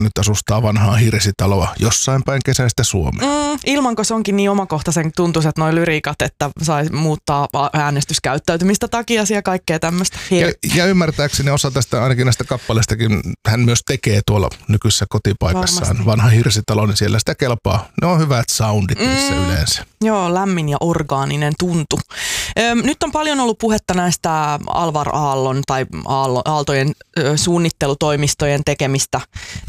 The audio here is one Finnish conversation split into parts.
nyt asustaa vanhaa hirsitaloa jossain päin kesäistä Suomea. Ilmankos onkin niin omakohtaisen tuntuiset noi lyriikat, että sai muuttaa äänestyskäyttäytymistä takia ja kaikkea tämmöistä. Ja ymmärtääkseni osa tästä ainakin näistä kappaleistakin hän myös tekee tuolla nykyisessä kotipaikassaan. Varmasti. Vanha hirsitalo, niin siellä sitä kelpaa. Ne on hyvät soundit niissä yleensä. Joo, lämmin ja orgaaninen tuntu. Nyt on paljon ollut puhetta näistä Alvar Aallon tai Aaltojen suunnittelutoimistojen tekemistä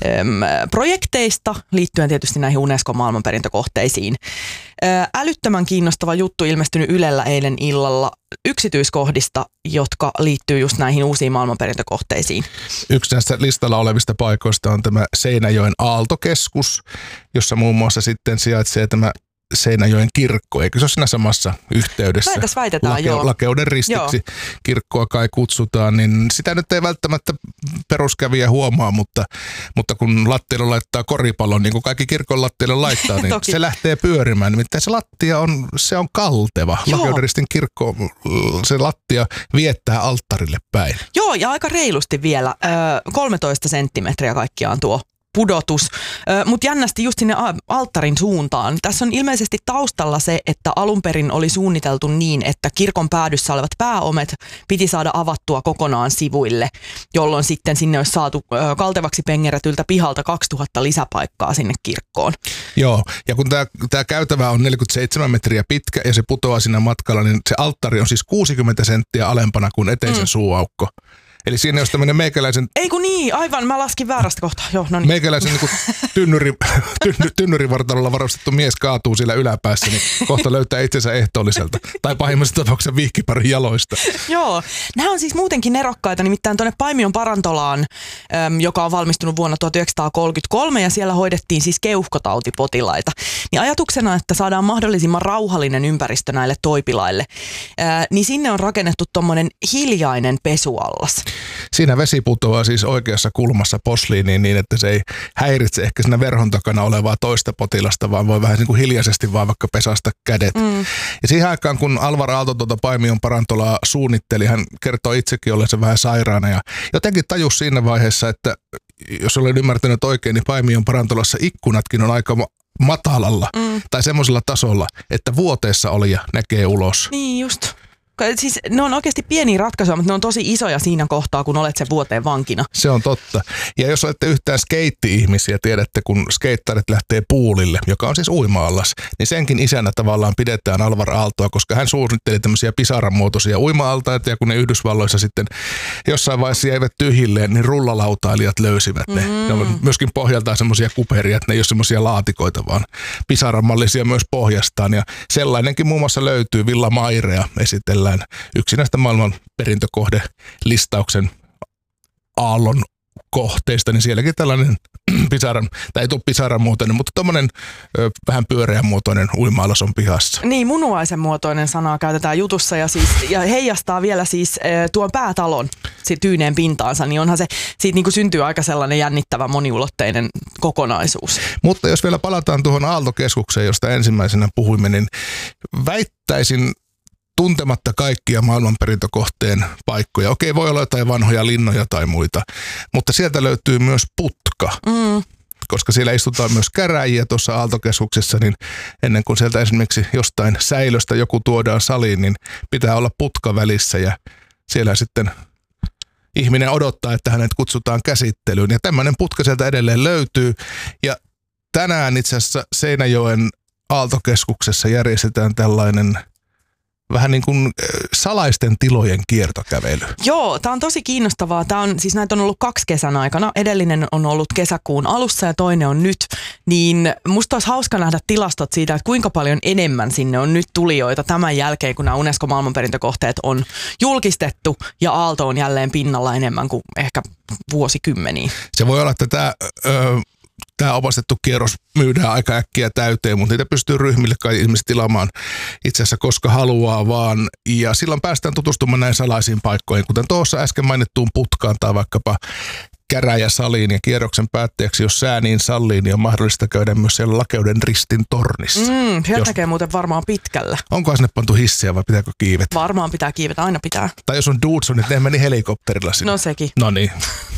projekteista liittyen tietysti näihin UNESCO-maailmanperintökohteisiin. Älyttömän kiinnostava juttu ilmestynyt Ylellä eilen illalla yksityiskohdista, jotka liittyy just näihin uusiin maailmanperintökohteisiin. Yksi näistä listalla olevista paikoista on tämä Seinäjoen Aaltokeskus, jossa muun muassa sitten sijaitsee tämä Seinäjoen kirkko, eikö se ole siinä samassa yhteydessä? Väitetään, joo. Lakeuden ristiksi kirkkoa kai kutsutaan, niin sitä nyt ei välttämättä peruskävijä huomaa, mutta kun lattialle laittaa koripallon, niin kuin kaikki kirkon lattialle laittaa, niin se lähtee pyörimään. Nimittäin se lattia on kalteva. Lakeuden ristin kirkko, se lattia viettää alttarille päin. Joo, ja aika reilusti vielä. 13 senttimetriä kaikkiaan tuo pudotus, mutta jännästi just sinne alttarin suuntaan. Tässä on ilmeisesti taustalla se, että alun perin oli suunniteltu niin, että kirkon päädyssä olevat pääomet piti saada avattua kokonaan sivuille, jolloin sitten sinne olisi saatu kaltevaksi pengerätyltä pihalta 2000 lisäpaikkaa sinne kirkkoon. Joo, ja kun tämä käytävä on 47 metriä pitkä ja se putoaa siinä matkalla, niin se alttari on siis 60 senttiä alempana kuin eteisen suuaukko. Eli siinä jos tämmöinen meikäläisen... Ei kun niin, aivan, mä laskin väärästä kohtaa. Joo, no niin. Meikäläisen niin tynnyrivartalolla varustettu mies kaatuu siellä yläpäässä, niin kohta löytää itsensä ehtoolliselta. Tai pahimmassa tapauksessa vihkiparin jaloista. Joo, nämä on siis muutenkin nerokkaita, nimittäin tuonne Paimion Parantolaan, joka on valmistunut vuonna 1933 ja siellä hoidettiin siis keuhkotautipotilaita. Niin ajatuksena, että saadaan mahdollisimman rauhallinen ympäristö näille toipilaille, niin sinne on rakennettu tommonen hiljainen pesuallas. Siinä vesi putoaa siis oikeassa kulmassa posliiniin niin, että se ei häiritse ehkä siinä verhon takana olevaa toista potilasta, vaan voi vähän niin kuin hiljaisesti vaan vaikka pesasta kädet. Ja siihen aikaan, kun Alvar Aalto tuota Paimion Parantolaa suunnitteli, hän kertoi itsekin olleensa vähän sairaana ja jotenkin tajusi siinä vaiheessa, että jos olen ymmärtänyt oikein, niin Paimion Parantolassa ikkunatkin on aika matalalla tai semmoisella tasolla, että vuoteessa olija näkee ulos. Niin just. Siis ne on oikeasti pieniä ratkaisuja, mutta ne on tosi isoja siinä kohtaa, kun olet sen vuoteen vankina. Se on totta. Ja jos olette yhtään skeitti-ihmisiä, tiedätte, kun skeittarit lähtee puulille, joka on siis uima-allas, niin senkin isänä tavallaan pidetään Alvar Aaltoa, koska hän suunnitteli tämmöisiä pisaranmuotoisia uima-altaita, ja kun ne Yhdysvalloissa sitten jossain vaiheessa jäivät tyhjilleen, niin rullalautailijat löysivät ne. Ne on myöskin pohjaltaan semmoisia kuperia, että ne ei ole semmoisia laatikoita, vaan pisaranmallisia myös pohjastaan. Ja sellainenkin muun muassa löytyy, Villa Mairea esitellään yksi näistä maailman perintökohdelistauksen aallon kohteista, niin sielläkin tällainen pisaran, tai ei tule pisaran muotoinen, mutta tommonen vähän pyöreän muotoinen uima-allas on pihassa. Niin, munuaisen muotoinen sanaa käytetään jutussa ja heijastaa vielä siis tuon päätalon tyyneen pintaansa, niin onhan se, siitä niin kuin syntyy aika sellainen jännittävä moniulotteinen kokonaisuus. Mutta jos vielä palataan tuohon Aaltokeskukseen, josta ensimmäisenä puhuimme, niin väittäisin tuntematta kaikkia maailmanperintökohteen paikkoja. Okei, voi olla jotain vanhoja linnoja tai muita, mutta sieltä löytyy myös putka. Koska siellä istutaan myös käräjiä tuossa Aaltokeskuksessa, niin ennen kuin sieltä esimerkiksi jostain säilöstä joku tuodaan saliin, niin pitää olla putka välissä ja siellä sitten ihminen odottaa, että hänet kutsutaan käsittelyyn. Ja tämmöinen putka sieltä edelleen löytyy. Ja tänään itse asiassa Seinäjoen Aaltokeskuksessa järjestetään tällainen vähän niin kuin salaisten tilojen kiertokävely. Joo, tämä on tosi kiinnostavaa. Siis näitä on ollut 2 kesän aikana. Edellinen on ollut kesäkuun alussa ja toinen on nyt. Niin musta olisi hauska nähdä tilastot siitä, että kuinka paljon enemmän sinne on nyt tulijoita tämän jälkeen, kun nämä UNESCO-maailmanperintökohteet on julkistettu ja Aalto on jälleen pinnalla enemmän kuin ehkä vuosikymmeniä. Se voi olla, että tämä opastettu kierros myydään aika äkkiä täyteen, mutta niitä pystyy ryhmille kai ihmiset tilaamaan itse asiassa koska haluaa vaan. Ja silloin päästään tutustumaan näin salaisiin paikkoihin, kuten tuossa äsken mainittuun putkaan tai vaikkapa käräjäsaliin ja kierroksen päätteeksi, jos sää niin sallii, niin on mahdollista käydä myös siellä Lakeuden ristin tornissa. Sieltä näkee muuten varmaan pitkällä. Onkohan sinne pantu hissiä vai pitääkö kiivetä? Varmaan pitää kiivetä, aina pitää. Tai jos on Dudson, niin ne meni helikopterilla sinne. No sekin. No niin.